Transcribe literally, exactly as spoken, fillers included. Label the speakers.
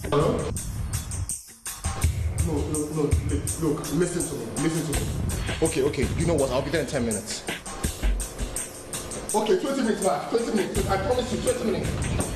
Speaker 1: Hello? No, no, no, look, look, listen to me, listen to me. Okay, okay, you know what, I'll be there in ten minutes. Okay, twenty minutes back, twenty minutes, I promise you, twenty minutes.